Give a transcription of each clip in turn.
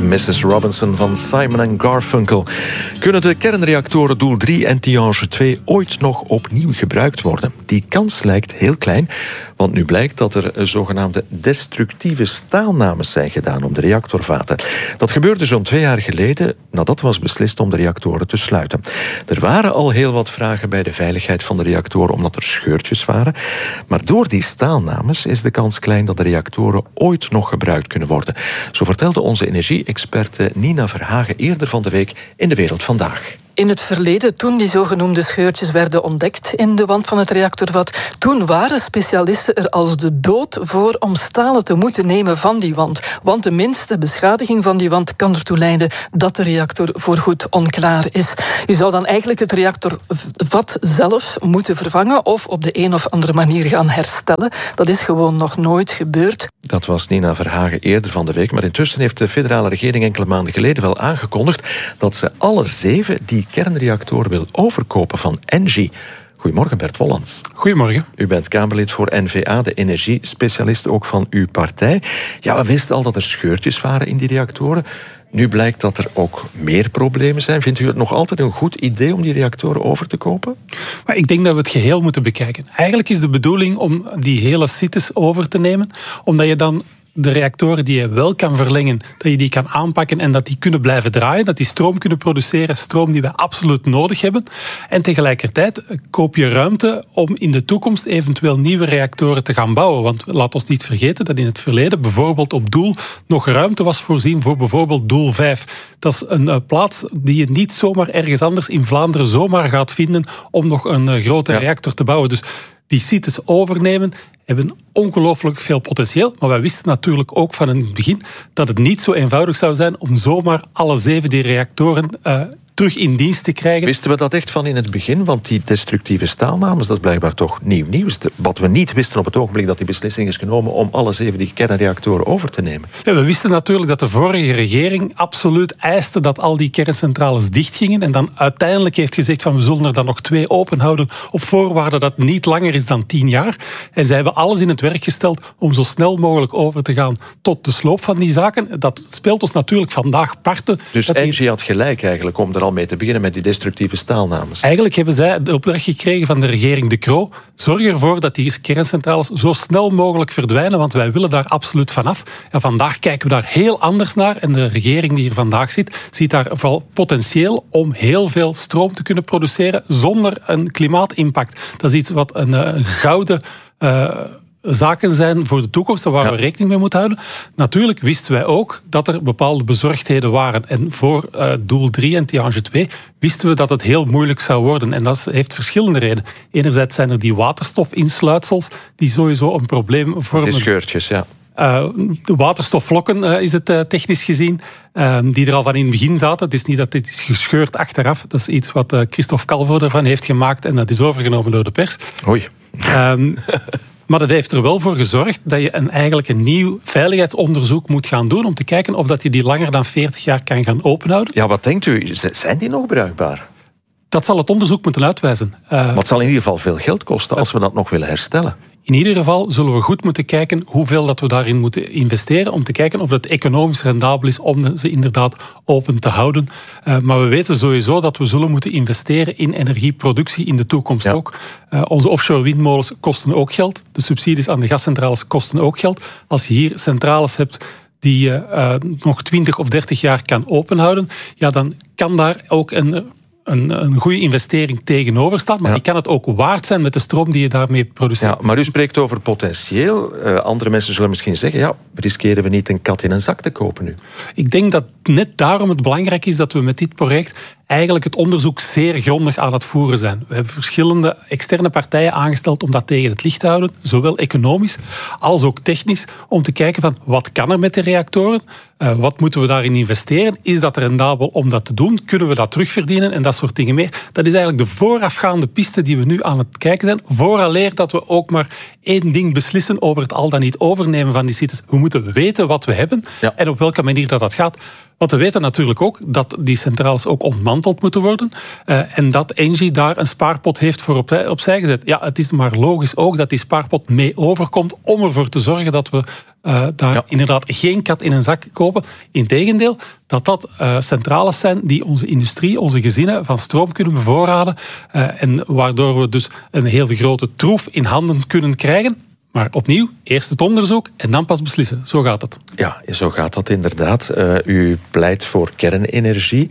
Mrs. Robinson van Simon & Garfunkel. Kunnen de kernreactoren Doel 3 en Tihange 2 ooit nog opnieuw gebruikt worden? Die kans lijkt heel klein, want nu blijkt dat er zogenaamde destructieve staalnames zijn gedaan om de reactorvaten. Dat gebeurde zo'n 2 jaar geleden nadat was beslist om de reactoren te sluiten. Er waren al heel wat vragen bij de veiligheid van de reactoren omdat er scheurtjes waren. Maar door die staalnames is de kans klein dat de reactoren ooit nog gebruikt kunnen worden. Zo vertelde onze energie-experte Nina Verhagen eerder van de week in De Wereld Vandaag. In het verleden, toen die zogenoemde scheurtjes werden ontdekt in de wand van het reactorvat, toen waren specialisten er als de dood voor om stalen te moeten nemen van die wand. Want de minste beschadiging van die wand kan ertoe leiden dat de reactor voorgoed onklaar is. Je zou dan eigenlijk het reactorvat zelf moeten vervangen of op de een of andere manier gaan herstellen. Dat is gewoon nog nooit gebeurd. Dat was Nina Verhagen eerder van de week. Maar intussen heeft de federale regering enkele maanden geleden wel aangekondigd dat ze alle 7 die kernreactoren wil overkopen van Engie. Goedemorgen, Bert Wollands. Goedemorgen. U bent Kamerlid voor N-VA, de energiespecialist ook van uw partij. Ja, we wisten al dat er scheurtjes waren in die reactoren. Nu blijkt dat er ook meer problemen zijn. Vindt u het nog altijd een goed idee om die reactoren over te kopen? Maar ik denk dat we het geheel moeten bekijken. Eigenlijk is de bedoeling om die hele sites over te nemen, omdat je dan de reactoren die je wel kan verlengen, dat je die kan aanpakken en dat die kunnen blijven draaien, dat die stroom kunnen produceren, stroom die wij absoluut nodig hebben. En tegelijkertijd koop je ruimte om in de toekomst eventueel nieuwe reactoren te gaan bouwen. Want laat ons niet vergeten dat in het verleden bijvoorbeeld op Doel nog ruimte was voorzien voor bijvoorbeeld Doel 5. Dat is een plaats die je niet zomaar ergens anders in Vlaanderen zomaar gaat vinden om nog een grote reactor te bouwen. Dus die sites overnemen hebben ongelooflijk veel potentieel. Maar wij wisten natuurlijk ook van het begin dat het niet zo eenvoudig zou zijn om zomaar alle 7 die reactoren terug in dienst te krijgen. Wisten we dat echt van in het begin? Want die destructieve staalnames, dat is blijkbaar toch nieuw nieuws. Wat we niet wisten op het ogenblik dat die beslissing is genomen om alle 7 die kernreactoren over te nemen. Ja, we wisten natuurlijk dat de vorige regering absoluut eiste dat al die kerncentrales dichtgingen en dan uiteindelijk heeft gezegd van we zullen er dan nog 2 open houden op voorwaarde dat het niet langer is dan 10 jaar. En zij hebben alles in het werk gesteld om zo snel mogelijk over te gaan tot de sloop van die zaken. Dat speelt ons natuurlijk vandaag parten. Dus Engie had gelijk eigenlijk om er al mee te beginnen met die destructieve staalnames. Eigenlijk hebben zij de opdracht gekregen van de regering De Croo. Zorg ervoor dat die kerncentrales zo snel mogelijk verdwijnen, want wij willen daar absoluut vanaf. En vandaag kijken we daar heel anders naar. En de regering die hier vandaag zit, ziet daar vooral potentieel om heel veel stroom te kunnen produceren zonder een klimaatimpact. Dat is iets wat een gouden zaken zijn voor de toekomst waar we rekening mee moeten houden. Natuurlijk wisten wij ook dat er bepaalde bezorgdheden waren. En voor Doel 3 en Tihange 2 wisten we dat het heel moeilijk zou worden. En dat heeft verschillende redenen. Enerzijds zijn er die waterstofinsluitsels die sowieso een probleem vormen. Die scheurtjes, ja. De waterstofvlokken is het technisch gezien, die er al van in het begin zaten. Het is niet dat dit is gescheurd achteraf. Dat is iets wat Christophe Calvo ervan heeft gemaakt en dat is overgenomen door de pers. Oei. Maar dat heeft er wel voor gezorgd dat je eigenlijk een nieuw veiligheidsonderzoek moet gaan doen om te kijken of dat je die langer dan 40 jaar kan gaan openhouden. Ja, wat denkt u? Zijn die nog bruikbaar? Dat zal het onderzoek moeten uitwijzen. Maar het zal in ieder geval veel geld kosten als we dat nog willen herstellen. In ieder geval zullen we goed moeten kijken hoeveel dat we daarin moeten investeren om te kijken of het economisch rendabel is om ze inderdaad open te houden. Maar we weten sowieso dat we zullen moeten investeren in energieproductie in de toekomst ook. Onze offshore windmolens kosten ook geld. De subsidies aan de gascentrales kosten ook geld. Als je hier centrales hebt die je nog 20 of 30 jaar kan openhouden, ja, dan kan daar ook een goede investering tegenover staat, maar die kan het ook waard zijn met de stroom die je daarmee produceert. Ja, maar u spreekt over potentieel. Andere mensen zullen misschien zeggen, ja, riskeren we niet een kat in een zak te kopen nu? Ik denk dat net daarom het belangrijk is dat we met dit project eigenlijk het onderzoek zeer grondig aan het voeren zijn. We hebben verschillende externe partijen aangesteld om dat tegen het licht te houden, zowel economisch als ook technisch, om te kijken van wat kan er met de reactoren, wat moeten we daarin investeren, is dat rendabel om dat te doen, kunnen we dat terugverdienen en dat soort dingen meer. Dat is eigenlijk de voorafgaande piste die we nu aan het kijken zijn, vooraleer dat we ook maar één ding beslissen over het al dan niet overnemen van die sites. We moeten weten wat we hebben en op welke manier dat gaat. Want we weten natuurlijk ook dat die centrales ook ontmanteld moeten worden en dat Engie daar een spaarpot heeft voor opzij gezet. Ja, het is maar logisch ook dat die spaarpot mee overkomt om ervoor te zorgen dat we daar inderdaad geen kat in een zak kopen. Integendeel, dat centrales zijn die onze industrie, onze gezinnen van stroom kunnen bevoorraden en waardoor we dus een heel grote troef in handen kunnen krijgen. Maar opnieuw, eerst het onderzoek en dan pas beslissen. Zo gaat het. Ja, zo gaat dat inderdaad. U pleit voor kernenergie.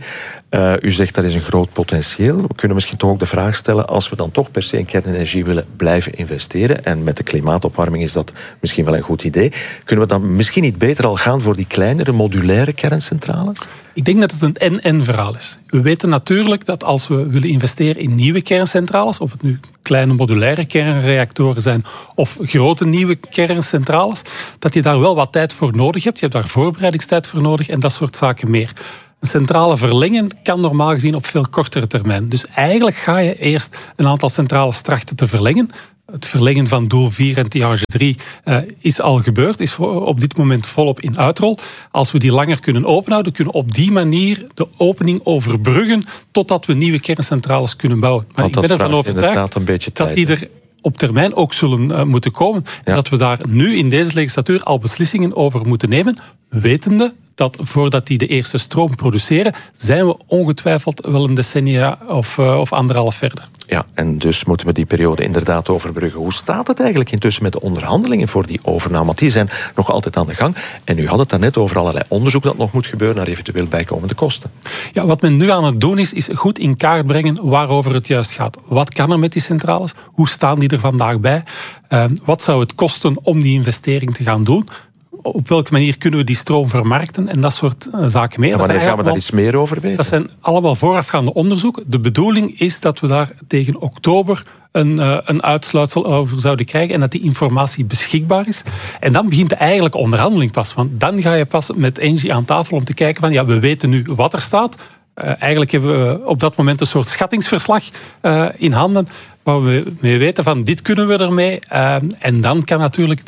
U zegt dat is een groot potentieel. We kunnen misschien toch ook de vraag stellen, als we dan toch per se in kernenergie willen blijven investeren, en met de klimaatopwarming is dat misschien wel een goed idee, kunnen we dan misschien niet beter al gaan voor die kleinere modulaire kerncentrales? Ik denk dat het een en-en verhaal is. We weten natuurlijk dat als we willen investeren in nieuwe kerncentrales, of het nu kleine modulaire kernreactoren zijn of grote nieuwe kerncentrales, dat je daar wel wat tijd voor nodig hebt. Je hebt daar voorbereidingstijd voor nodig en dat soort zaken meer. Een centrale verlengen kan normaal gezien op veel kortere termijn. Dus eigenlijk ga je eerst een aantal centrales trachten te verlengen. Het verlengen van Doel 4 en Tihange 3 is al gebeurd, is op dit moment volop in uitrol. Als we die langer kunnen openhouden, kunnen we op die manier de opening overbruggen totdat we nieuwe kerncentrales kunnen bouwen. Maar ik ben ervan overtuigd dat die er op termijn ook zullen moeten komen. Ja. En dat we daar nu in deze legislatuur al beslissingen over moeten nemen, wetende dat voordat die de eerste stroom produceren, zijn we ongetwijfeld wel een decennia of anderhalf verder. Ja, en dus moeten we die periode inderdaad overbruggen. Hoe staat het eigenlijk intussen met de onderhandelingen voor die overname? Want die zijn nog altijd aan de gang. En u had het daarnet over allerlei onderzoek dat nog moet gebeuren naar eventueel bijkomende kosten. Ja, wat men nu aan het doen is goed in kaart brengen waarover het juist gaat. Wat kan er met die centrales? Hoe staan die er vandaag bij? Wat zou het kosten om die investering te gaan doen? Op welke manier kunnen we die stroom vermarkten en dat soort zaken meer. En wanneer gaan we daar iets meer over weten? Dat zijn allemaal voorafgaande onderzoeken. De bedoeling is dat we daar tegen oktober een uitsluitsel over zouden krijgen en dat die informatie beschikbaar is. En dan begint de eigenlijke onderhandeling pas. Want dan ga je pas met Engie aan tafel om te kijken van, ja, we weten nu wat er staat. Eigenlijk hebben we op dat moment een soort schattingsverslag in handen, waar we mee weten van, dit kunnen we ermee. En dan kan natuurlijk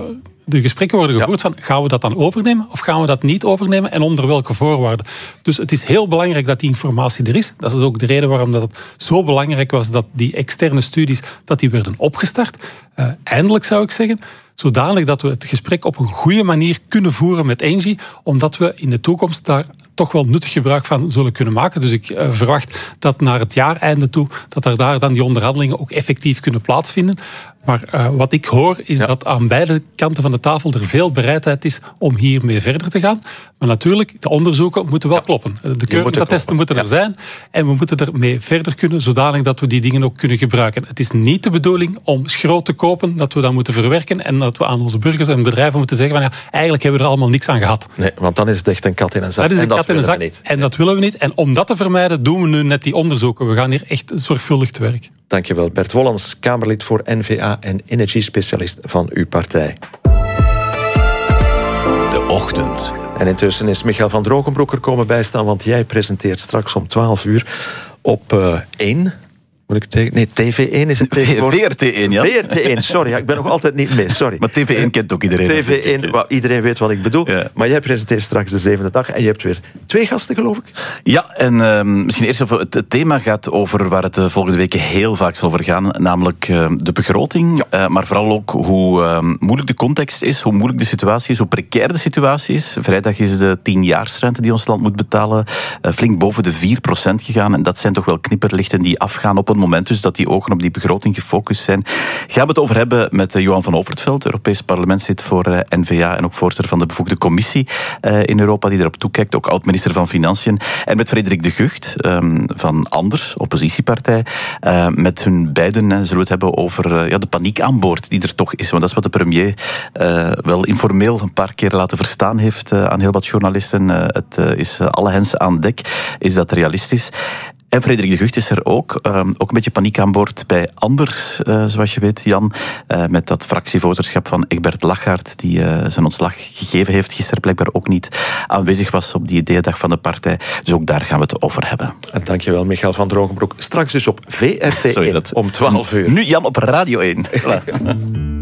de gesprekken worden gevoerd van, gaan we dat dan overnemen of gaan we dat niet overnemen en onder welke voorwaarden. Dus het is heel belangrijk dat die informatie er is. Dat is ook de reden waarom dat het zo belangrijk was dat die externe studies dat die werden opgestart. Eindelijk zou ik zeggen, zodanig dat we het gesprek op een goede manier kunnen voeren met Engie, omdat we in de toekomst daar toch wel nuttig gebruik van zullen kunnen maken. Dus ik verwacht dat naar het jaareinde toe, dat er daar dan die onderhandelingen ook effectief kunnen plaatsvinden. Maar wat ik hoor is dat aan beide kanten van de tafel er veel bereidheid is om hiermee verder te gaan. Maar natuurlijk, de onderzoeken moeten wel kloppen. De keuringsattesten moeten er zijn en we moeten ermee verder kunnen, zodanig dat we die dingen ook kunnen gebruiken. Het is niet de bedoeling om schroot te kopen, dat we dat moeten verwerken en dat we aan onze burgers en bedrijven moeten zeggen van, ja, eigenlijk hebben we er allemaal niks aan gehad. Nee, want dan is het echt een kat in een zak. Dat is een kat in een zak en dat willen we niet. En om dat te vermijden doen we nu net die onderzoeken. We gaan hier echt zorgvuldig te werk. Dankjewel, Bert Wollens, Kamerlid voor N-VA en energiespecialist van uw partij. De Ochtend. En intussen is Michael van Drogenbroek er komen bijstaan, want jij presenteert straks om 12 uur op 1... Nee, TV1 is het tegenwoordig. VRT1, ja. VRT1, sorry, ik ben nog altijd niet mee, sorry. Maar TV1 kent ook iedereen. TV1, iedereen weet wat ik bedoel. Ja. Maar jij presenteert straks de 7e dag en je hebt weer 2 gasten, geloof ik. Ja, en misschien eerst over het thema gaat over waar het de volgende weken heel vaak zal over gaan, namelijk de begroting. Ja. Maar vooral ook hoe moeilijk de context is, hoe moeilijk de situatie is, hoe precair de situatie is. Vrijdag is de 10-jaarsrente die ons land moet betalen flink boven de 4% gegaan. En dat zijn toch wel knipperlichten die afgaan op een moment dus dat die ogen op die begroting gefocust zijn. Gaan we het over hebben met Johan van Overtveld, Europees parlementslid voor N-VA en ook voorzitter van de bevoegde commissie in Europa die erop toekijkt, ook oud-minister van Financiën. En met Frederik de Gucht van Anders, oppositiepartij. Met hun beiden zullen we het hebben over de paniek aan boord die er toch is. Want dat is wat de premier wel informeel een paar keer laten verstaan heeft aan heel wat journalisten. Het is alle hens aan dek. Is dat realistisch? En Frederik de Gucht is er ook. Ook een beetje paniek aan boord bij Anders, zoals je weet, Jan. Met dat fractievoosterschap van Egbert Lachaert, die zijn ontslag gegeven heeft. Gisteren blijkbaar ook niet aanwezig was op die ideeëndag van de partij. Dus ook daar gaan we het over hebben. En dankjewel, Michael van Drogenbroek. Straks dus op VRT1 om 12 uur. Nu Jan op Radio 1.